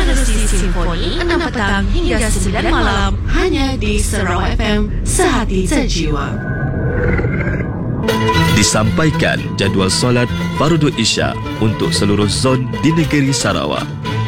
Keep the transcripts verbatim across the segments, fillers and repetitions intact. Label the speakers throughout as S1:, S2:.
S1: menerusi Simfoni enam petang hingga sembilan malam hanya di Sarawak F M, sehati sejiwa.
S2: Disampaikan jadual solat Fardu Isya untuk seluruh zon di negeri Sarawak.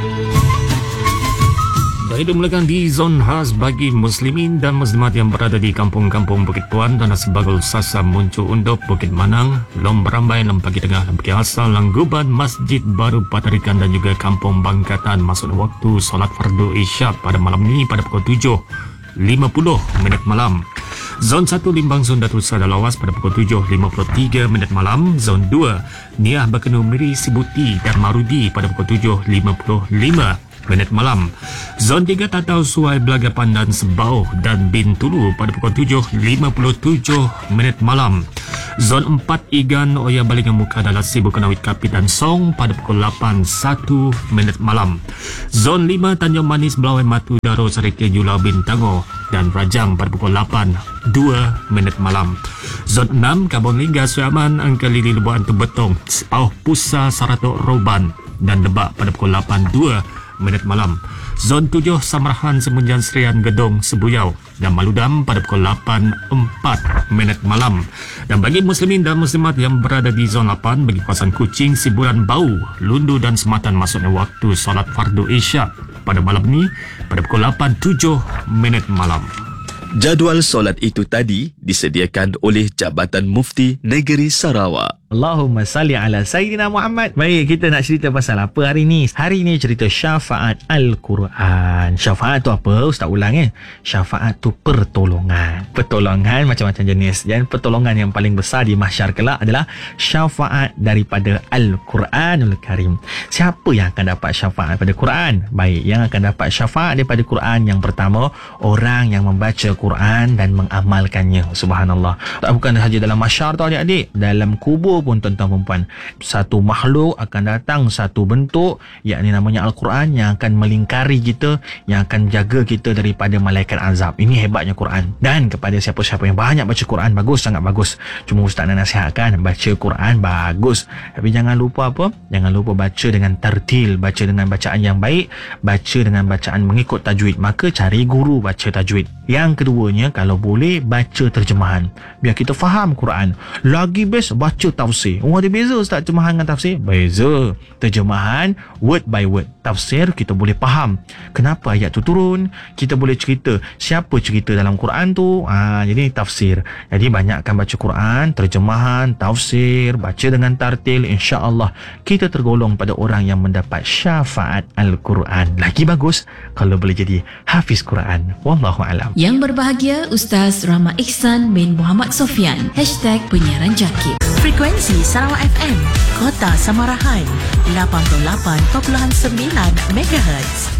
S3: Baik, dimulakan di zon khas bagi muslimin dan muslimat yang berada di kampung-kampung Bukit Puan dan Sebagul Sasa, Muncu Undop, Bukit Manang, Lom Berambai, Lempagi Tengah, Lempagi Asal, Langguban, Masjid Baru Patarikan dan juga Kampung Bangkatan masuk waktu solat Fardu Isya pada malam ini pada pukul tujuh lima puluh minit malam. Zon satu Limbang Zon Datuk Sada Lawas pada pukul tujuh lima puluh tiga minit malam. Zon dua Niah Bakenu Miri Sibuti dan Marudi pada pukul tujuh lima puluh lima minit malam. Zon tiga Tatau Suai Belaga Pandan Sebau dan Bintulu pada pukul tujuh lima puluh tujuh minit malam. Zon empat Igan Oya Balingan Muka Dalam Sibu Kenawit Kapit dan Song pada pukul lapan satu minit malam. Zon lima Tanjung Manis Belawai Matu Daro Serike Julau Bintango dan Rajang pada pukul lapan dua minit malam. Zon enam Kabon Lingga Suaman Angka Lili Lebuan Tebetong Sepauh Pusa Saratok Roban dan Debak pada pukul lapan dua minit malam. Zon tujuh Samarahan Semunjan Serian Gedong Sebuyau dan Maludam pada pukul lapan empat minit malam. Dan bagi muslimin dan muslimat yang berada di zon lapan bagi kawasan Kuching, Siburan Bau, Lundu dan Sematan masuknya waktu solat Fardu Isya pada malam ini pada pukul lapan tujuh minit malam.
S2: Jadual solat itu tadi disediakan oleh Jabatan Mufti Negeri Sarawak.
S4: Allahumma salli ala Sayyidina Muhammad. Baik, kita nak cerita pasal apa hari ni? Hari ni cerita syafaat Al-Quran. Syafaat tu apa? Ustaz ulang eh. Syafaat tu pertolongan. Pertolongan macam-macam jenis. Dan pertolongan yang paling besar di mahsyar kelak adalah syafaat daripada Al-Quranul Karim. Siapa yang akan dapat syafaat daripada Quran? Baik, yang akan dapat syafaat daripada Quran yang pertama, orang yang membaca Quran dan mengamalkannya. Subhanallah. Tak bukan sahaja dalam mahsyar tau adik-adik. Dalam kubur pun tuan-tuan perempuan, satu makhluk akan datang, satu bentuk, yakni namanya Al-Quran, yang akan melingkari kita, yang akan jaga kita daripada malaikat azab. Ini hebatnya Quran. Dan kepada siapa-siapa yang banyak baca Quran, bagus, sangat bagus. Cuma Ustaz nak nasihatkan, baca Quran bagus, tapi jangan lupa apa? Jangan lupa baca dengan tartil, baca dengan bacaan yang baik, baca dengan bacaan mengikut tajwid. Maka cari guru baca tajwid. Yang keduanya, kalau boleh baca terjemahan, biar kita faham Quran. Lagi best baca tafsir. Oh, ada beza Ustaz terjemahan dengan tafsir? Beza. Terjemahan word by word. Tafsir kita boleh faham kenapa ayat tu turun, kita boleh cerita siapa cerita dalam Quran tu. Ha, jadi tafsir. Jadi banyakkan baca Quran, terjemahan, tafsir, baca dengan tartil, insya-Allah kita tergolong pada orang yang mendapat syafaat Al-Quran. Lagi bagus kalau boleh jadi hafiz Quran. Wallahu alam.
S1: Yang berbahagia Ustaz Rahmat Ihsan bin Muhammad Sofian. Hashtag Penyiaran Jakib.
S5: Frekuensi Sarawak F M, Kota Samarahan, lapan puluh lapan perpuluhan sembilan megahertz.